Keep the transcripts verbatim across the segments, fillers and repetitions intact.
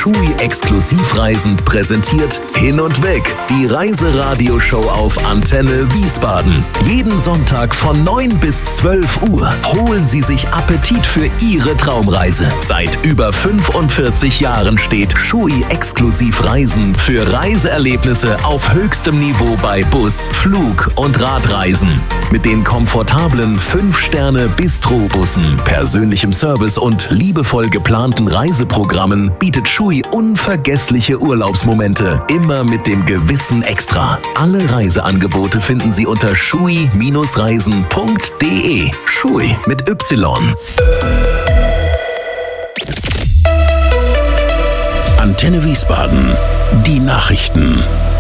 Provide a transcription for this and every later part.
Schui Exklusivreisen präsentiert Hin und Weg, die Reiseradioshow auf Antenne Wiesbaden. Jeden Sonntag von neun bis zwölf Uhr holen Sie sich Appetit für Ihre Traumreise. Seit über fünfundvierzig Jahren steht Schui Exklusivreisen für Reiseerlebnisse auf höchstem Niveau bei Bus, Flug und Radreisen. Mit den komfortablen fünf Sterne Bistro-Bussen, persönlichem Service und liebevoll geplanten Reiseprogrammen bietet Schui unvergessliche Urlaubsmomente, immer mit dem gewissen Extra. Alle Reiseangebote finden Sie unter schui Reisen punkt de. Schui mit Y. Antenne Wiesbaden. Die Nachrichten.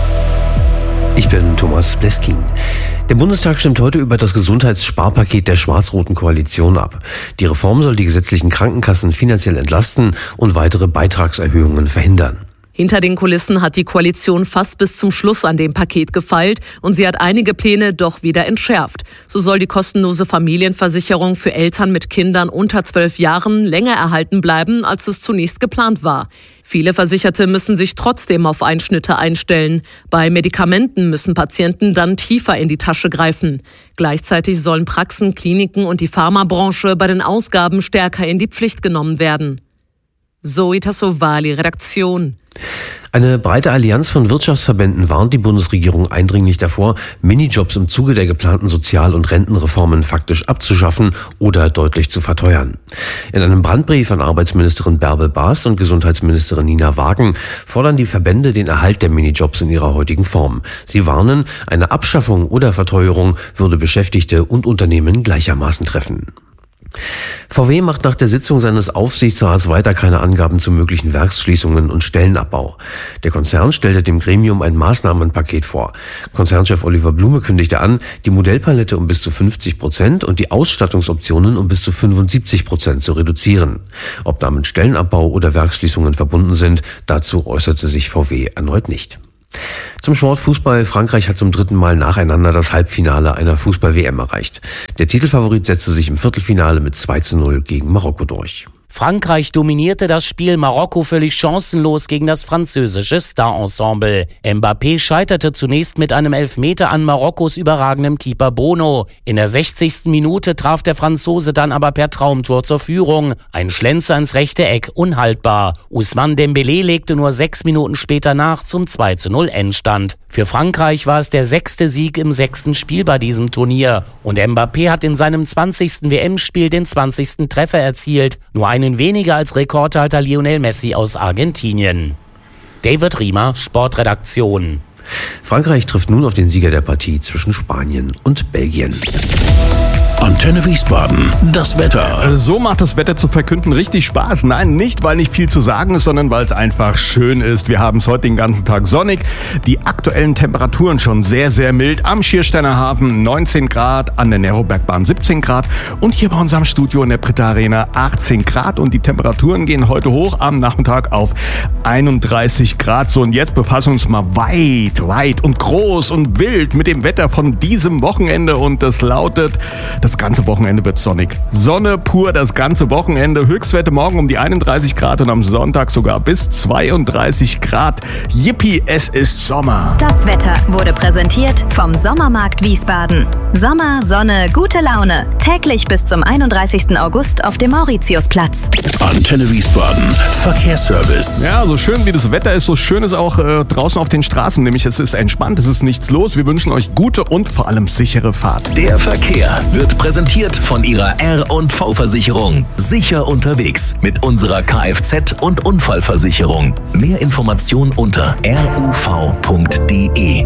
Ich bin Thomas Bleskin. Der Bundestag stimmt heute über das Gesundheitssparpaket der schwarz-roten Koalition ab. Die Reform soll die gesetzlichen Krankenkassen finanziell entlasten und weitere Beitragserhöhungen verhindern. Hinter den Kulissen hat die Koalition fast bis zum Schluss an dem Paket gefeilt und sie hat einige Pläne doch wieder entschärft. So soll die kostenlose Familienversicherung für Eltern mit Kindern unter zwölf Jahren länger erhalten bleiben, als es zunächst geplant war. Viele Versicherte müssen sich trotzdem auf Einschnitte einstellen. Bei Medikamenten müssen Patienten dann tiefer in die Tasche greifen. Gleichzeitig sollen Praxen, Kliniken und die Pharmabranche bei den Ausgaben stärker in die Pflicht genommen werden. Zoe Tassovali, Redaktion. Eine breite Allianz von Wirtschaftsverbänden warnt die Bundesregierung eindringlich davor, Minijobs im Zuge der geplanten Sozial- und Rentenreformen faktisch abzuschaffen oder deutlich zu verteuern. In einem Brandbrief an Arbeitsministerin Bärbel Baas und Gesundheitsministerin Nina Wagen fordern die Verbände den Erhalt der Minijobs in ihrer heutigen Form. Sie warnen, eine Abschaffung oder Verteuerung würde Beschäftigte und Unternehmen gleichermaßen treffen. V W macht nach der Sitzung seines Aufsichtsrats weiter keine Angaben zu möglichen Werksschließungen und Stellenabbau. Der Konzern stellte dem Gremium ein Maßnahmenpaket vor. Konzernchef Oliver Blume kündigte an, die Modellpalette um bis zu fünfzig Prozent und die Ausstattungsoptionen um bis zu fünfundsiebzig Prozent zu reduzieren. Ob damit Stellenabbau oder Werksschließungen verbunden sind, dazu äußerte sich V W erneut nicht. Zum Sport Fußball. Frankreich hat zum dritten Mal nacheinander das Halbfinale einer Fußball-W M erreicht. Der Titelfavorit setzte sich im Viertelfinale mit zwei zu null gegen Marokko durch. Frankreich dominierte das Spiel, Marokko völlig chancenlos gegen das französische Star-Ensemble. Mbappé scheiterte zunächst mit einem Elfmeter an Marokkos überragendem Keeper Bono. In der sechzigsten Minute traf der Franzose dann aber per Traumtor zur Führung. Ein Schlenzer ins rechte Eck, unhaltbar. Ousmane Dembélé legte nur sechs Minuten später nach zum zwei zu null Endstand. Für Frankreich war es der sechste Sieg im sechsten Spiel bei diesem Turnier. Und Mbappé hat in seinem zwanzigsten W M-Spiel den zwanzigsten Treffer erzielt. Nur einen weniger als Rekordhalter Lionel Messi aus Argentinien. David Riemer, Sportredaktion. Frankreich trifft nun auf den Sieger der Partie zwischen Spanien und Belgien. Antenne Wiesbaden, das Wetter. So macht das Wetter zu verkünden richtig Spaß. Nein, nicht weil nicht viel zu sagen ist, sondern weil es einfach schön ist. Wir haben es heute den ganzen Tag sonnig. Die aktuellen Temperaturen schon sehr, sehr mild. Am Schiersteiner Hafen neunzehn Grad, an der Nerobergbahn siebzehn Grad und hier bei unserem Studio in der Britta Arena achtzehn Grad. Und die Temperaturen gehen heute hoch am Nachmittag auf einunddreißig Grad. So, und jetzt befassen wir uns mal weit, weit und groß und wild mit dem Wetter von diesem Wochenende. Und das lautet, das ganze Wochenende wird sonnig. Sonne pur das ganze Wochenende. Höchstwerte morgen um die einunddreißig Grad und am Sonntag sogar bis zweiunddreißig Grad. Yippie, es ist Sommer. Das Wetter wurde präsentiert vom Sommermarkt Wiesbaden. Sommer, Sonne, gute Laune. Täglich bis zum einunddreißigsten August auf dem Mauritiusplatz. Antenne Wiesbaden, Verkehrsservice. Ja, so schön wie das Wetter ist, so schön ist auch äh, draußen auf den Straßen. Nämlich es ist entspannt, es ist nichts los. Wir wünschen euch gute und vor allem sichere Fahrt. Der Verkehr wird präsentiert von Ihrer R und V-Versicherung. Sicher unterwegs mit unserer Kfz- und Unfallversicherung. Mehr Informationen unter r u v punkt de.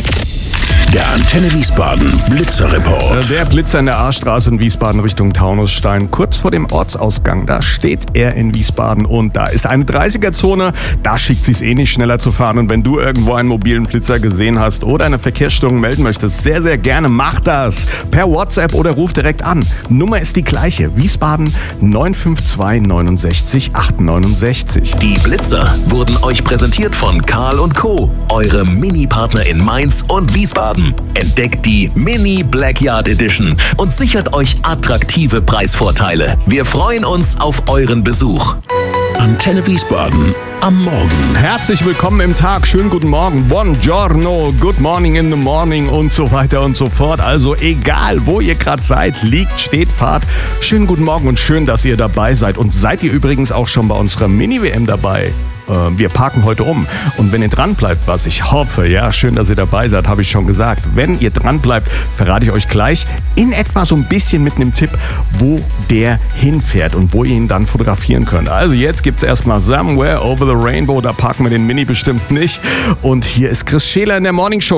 Der Antenne Wiesbaden Blitzerreport. Der Blitzer in der A-Straße in Wiesbaden Richtung Taunusstein, kurz vor dem Ortsausgang. Da steht er in Wiesbaden und da ist eine dreißiger-Zone. Da schickt sich's eh nicht schneller zu fahren. Und wenn du irgendwo einen mobilen Blitzer gesehen hast oder eine Verkehrsstörung melden möchtest, sehr, sehr gerne mach das. Per WhatsApp oder ruf direkt an. Nummer ist die gleiche. Wiesbaden neun fünf zwei neun sechs acht neun sechs. Die Blitzer wurden euch präsentiert von Karl und Co., eure Mini-Partner in Mainz und Wiesbaden. Entdeckt die Mini Blackyard Edition und sichert euch attraktive Preisvorteile. Wir freuen uns auf euren Besuch. Antenne Wiesbaden am Morgen. Herzlich willkommen im Tag, schönen guten Morgen, buongiorno, good morning in the morning und so weiter und so fort. Also egal, wo ihr gerade seid, liegt, steht, fahrt, schönen guten Morgen und schön, dass ihr dabei seid. Und seid ihr übrigens auch schon bei unserer Mini-W M dabei? Wir parken heute um und wenn ihr dran bleibt, was ich hoffe, ja, schön, dass ihr dabei seid, habe ich schon gesagt. Wenn ihr dran bleibt, verrate ich euch gleich in etwa so ein bisschen mit einem Tipp, wo der hinfährt und wo ihr ihn dann fotografieren könnt. Also jetzt gibt es erstmal Somewhere Over the Rainbow, da parken wir den Mini bestimmt nicht. Und hier ist Chris Scheler in der Morning Show.